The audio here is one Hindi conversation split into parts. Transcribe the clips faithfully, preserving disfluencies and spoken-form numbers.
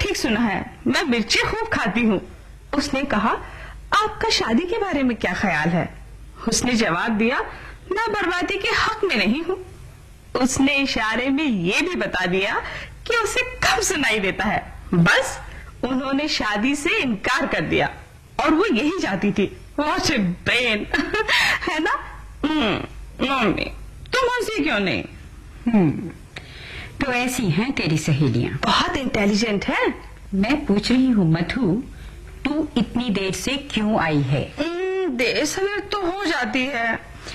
ठीक सुना है, मैं मिर्ची खूब खाती हूँ। उसने कहा, आपका शादी के बारे में क्या ख्याल है? उसने जवाब दिया, मैं बर्बादी के हक में नहीं हूँ। उसने इशारे में ये भी बता दिया कि उसे कब सुनाई देता है। बस उन्होंने शादी से इनकार कर दिया और वो यही चाहती थी। What a brain, है ना? मम्मी तुम हंसी क्यों नहीं? हम्म तो ऐसी हैं तेरी सहेलियां। बहुत इंटेलिजेंट है। मैं पूछ रही हूँ मधु, तू इतनी देर से क्यों आई है? देर सवेर तो हो जाती है।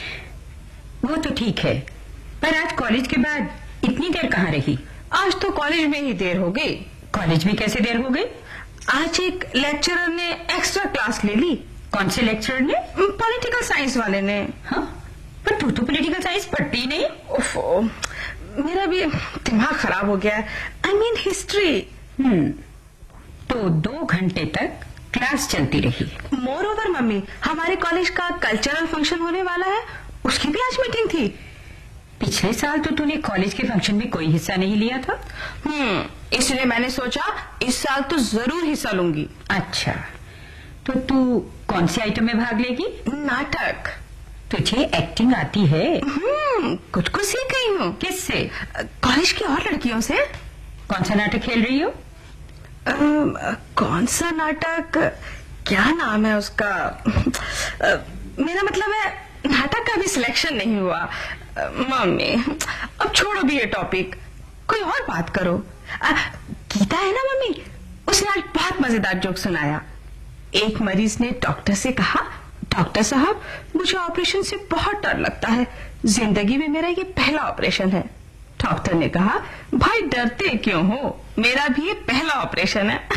वो तो ठीक है, पर आज कॉलेज के बाद इतनी देर कहाँ रही? आज तो कॉलेज में ही देर हो गई। कॉलेज में कैसे देर हो गई? आज एक लेक्चरर ने एक्स्ट्रा क्लास ले ली। कौन से लेक्चरर ने? पॉलिटिकल साइंस वाले ने। हाँ, पर तू तो पॉलिटिकल साइंस पढ़ती नहीं। ओफो, मेरा भी दिमाग खराब हो गया है। I mean history. हम्म तो दो घंटे तक क्लास चलती रही। मोर ओवर मम्मी, हमारे कॉलेज का कल्चरल फंक्शन होने वाला है, उसकी भी आज मीटिंग थी। पिछले साल तो तूने कॉलेज के फंक्शन में कोई हिस्सा नहीं लिया था। हम्म इसलिए मैंने सोचा इस साल तो जरूर हिस्सा लूंगी। अच्छा, तो तू कौन से आइटम में भाग लेगी? नाटक। तुझे एक्टिंग आती है? हम्म कुछ कुछ सीख गई हूँ। किससे? कॉलेज की और लड़कियों से। कौन सा नाटक खेल रही हो? आ, कौन सा नाटक, क्या नाम है उसका? आ, मेरा मतलब है नाटक का भी सिलेक्शन नहीं हुआ। आ, मम्मी अब छोड़ो भी ये टॉपिक, कोई और बात करो। आ, गीता है ना मम्मी, उसने आज बहुत मजेदार जोक सुनाया। एक मरीज ने डॉक्टर से कहा, डॉक्टर साहब मुझे ऑपरेशन से बहुत डर लगता है, जिंदगी में मेरा ये पहला ऑपरेशन है। डॉक्टर ने कहा, भाई डरते क्यों हो, मेरा भी ये पहला ऑपरेशन है।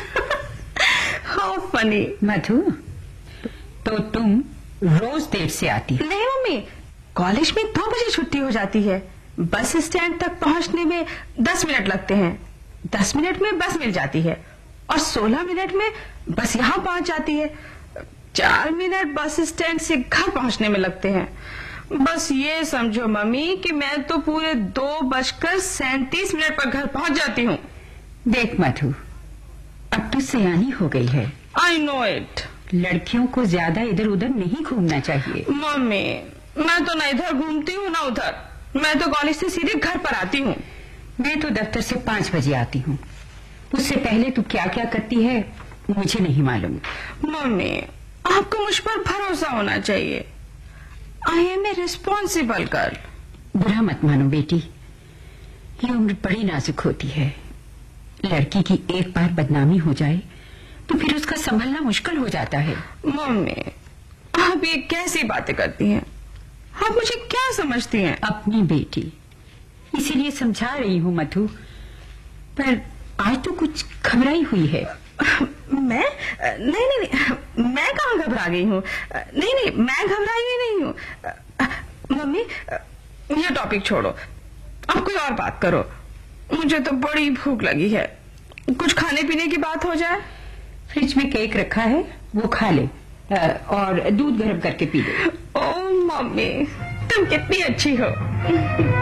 How funny. मधु, तो तुम रोज देर से आती हो? नहीं मम्मी, कॉलेज में दो बजे छुट्टी हो जाती है। बस स्टैंड तक पहुंचने में दस मिनट लगते हैं। दस मिनट में बस मिल जाती है और सोलह मिनट में बस यहाँ पहुंच जाती है। चार मिनट बस स्टैंड से घर पहुंचने में लगते हैं। बस ये समझो मम्मी कि मैं तो पूरे दो बजकर सैंतीस मिनट पर घर पहुंच जाती हूँ। देख मधु, अब तो सयानी हो गई है। I know it. लड़कियों को ज्यादा इधर उधर नहीं घूमना चाहिए। मम्मी मैं तो ना इधर घूमती हूँ ना उधर, मैं तो कॉलेज से सीधे घर पर आती हूँ। मैं तो दफ्तर से पांच बजे आती हूँ, उससे पहले तू क्या क्या करती है मुझे नहीं मालूम। मम्मी आपको मुझ पर भरोसा होना चाहिए। I M A responsible girl. बुरा मत मानो बेटी, ये उम्र बड़ी नाजुक होती है। लड़की की एक बार बदनामी हो जाए तो फिर उसका संभलना मुश्किल हो जाता है। मम्मी आप ये कैसी बातें करती हैं? आप मुझे क्या समझती हैं? अपनी बेटी, इसीलिए समझा रही हूँ मधु, पर आज तो कुछ घबराई हुई है। मैं नहीं नहीं नहीं मैं कहाँ घबरा गई हूँ? नहीं नहीं मैं घबराई हुई नहीं हूँ। मम्मी ये टॉपिक छोड़ो, अब कोई और बात करो। मुझे तो बड़ी भूख लगी है, कुछ खाने पीने की बात हो जाए। फ्रिज में केक रखा है, वो खा ले और दूध गर्म करके पी ले। ओ मम्मी तुम कितनी अच्छी हो।